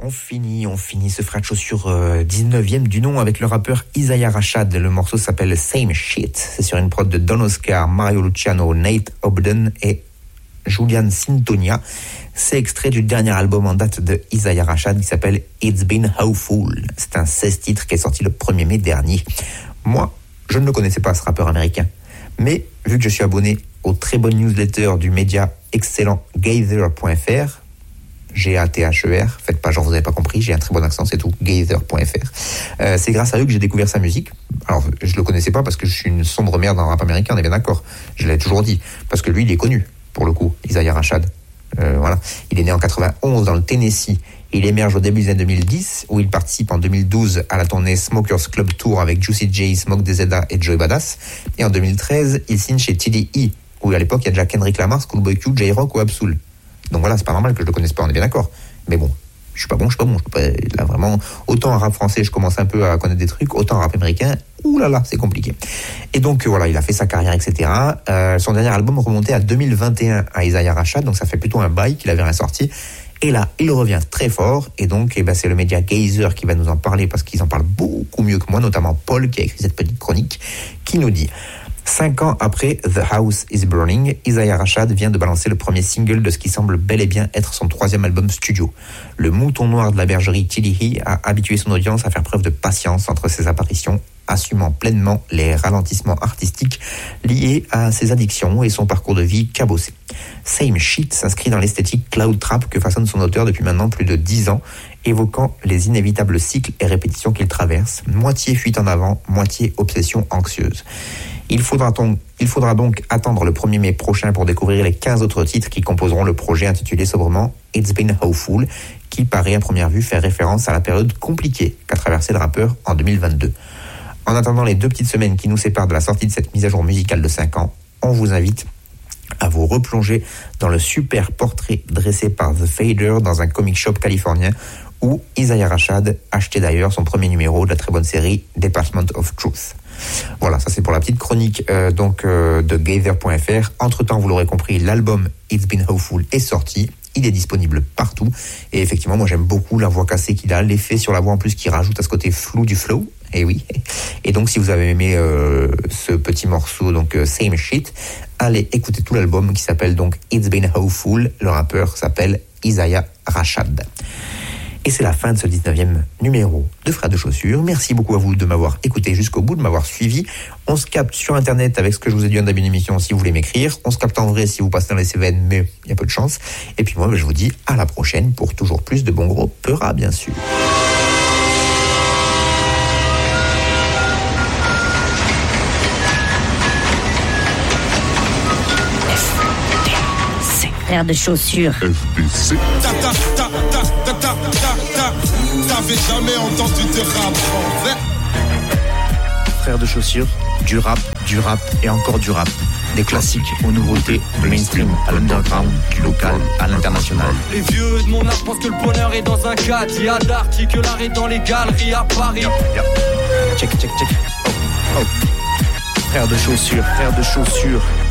On finit ce frère de chaussures 19e du nom avec le rappeur Isaiah Rashad. Le morceau s'appelle Same Shit. C'est sur une prod de Don Oscar, Mario Luciano, Nate Obden et Julian Sintonia. C'est extrait du dernier album en date de Isaiah Rashad qui s'appelle It's Been Hopeful. C'est un 16 titres qui est sorti le 1er mai dernier. Moi, je ne le connaissais pas, ce rappeur américain. Mais vu que je suis abonné aux très bonnes newsletters du média excellent Gather.fr, G-A-T-H-E-R, faites pas genre vous n'avez pas compris, j'ai un très bon accent, c'est tout, Gather.fr. C'est grâce à eux que j'ai découvert sa musique. Alors, je le connaissais pas parce que je suis une sombre merde dans le rap américain, on est bien d'accord. Je l'ai toujours dit, parce que lui, il est connu, pour le coup, Isaiah Rashad. Voilà. Il est né en 91 dans le Tennessee. Il émerge au début des années 2010, où il participe en 2012 à la tournée Smokers Club Tour avec Juicy J, Smoke DZA et Joey Badass. Et en 2013, il signe chez TDE, où à l'époque, il y a déjà Kendrick Lamar, Schoolboy Q, J-Rock ou Absol. Donc voilà, c'est pas normal que je le connaisse pas, on est bien d'accord. Mais bon, je suis pas bon. Je peux pas, là, vraiment, autant en rap français, je commence un peu à connaître des trucs, autant en rap américain, oulala, c'est compliqué. Et donc, voilà, il a fait sa carrière, etc. Son dernier album remontait à 2021 à Isaiah Rashad, donc ça fait plutôt un bail qu'il avait rien sorti. Et là, il revient très fort, et donc c'est le média Gazer qui va nous en parler, parce qu'ils en parlent beaucoup mieux que moi, notamment Paul, qui a écrit cette petite chronique, qui nous dit: 5 ans après The House is Burning, Isaiah Rashad vient de balancer le premier single de ce qui semble bel et bien être son 3e album studio. Le mouton noir de la bergerie TDE a habitué son audience à faire preuve de patience entre ses apparitions, assumant pleinement les ralentissements artistiques liés à ses addictions et son parcours de vie cabossé. Same Shit s'inscrit dans l'esthétique cloud trap que façonne son auteur depuis maintenant plus de 10 ans, évoquant les inévitables cycles et répétitions qu'il traverse, moitié fuite en avant, moitié obsession anxieuse. Il faudra donc attendre le 1er mai prochain pour découvrir les 15 autres titres qui composeront le projet intitulé sobrement It's Been Hopeful, qui paraît à première vue faire référence à la période compliquée qu'a traversé le rappeur en 2022. En attendant les 2 petites semaines qui nous séparent de la sortie de cette mise à jour musicale de 5 ans, on vous invite à vous replonger dans le super portrait dressé par The Fader dans un comic shop californien où Isaiah Rashad achetait d'ailleurs son premier numéro de la très bonne série Department of Truth. Voilà, ça c'est pour la petite chronique de Gather.fr. Entre-temps, vous l'aurez compris, l'album It's Been Hopeful est sorti. Il est disponible partout. Et effectivement, moi j'aime beaucoup la voix cassée qu'il a, l'effet sur la voix en plus qui rajoute à ce côté flou du flow. Et oui. Et donc si vous avez aimé ce petit morceau, donc Same Shit, allez écouter tout l'album qui s'appelle donc It's Been Hopeful. Le rappeur s'appelle Isaiah Rashad. Et c'est la fin de ce 19e numéro de Frères de Chaussures. Merci beaucoup à vous de m'avoir écouté jusqu'au bout, de m'avoir suivi. On se capte sur Internet avec ce que je vous ai dit en début d'émission si vous voulez m'écrire. On se capte en vrai si vous passez dans les Cévennes, mais il y a peu de chance. Et puis moi, je vous dis à la prochaine pour toujours plus de bons gros peuras, bien sûr. Frères de chaussures. FDC. T'avais jamais entendu de rap français. Frères de chaussures, du rap et encore du rap. Des classiques aux nouveautés, du mainstream à l'underground, du local à l'international. Les vieux de mon âge pensent que le bonheur est dans un cadre. Il y a d'arty que l'art est dans les galeries à Paris. Check. Oh. Frères de chaussures.